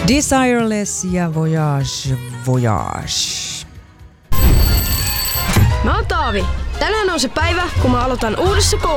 Desireless ja Voyage, Voyage. Mä oon Taavi. Tänään on se päivä, kun mä aloitan uudessa koulussa.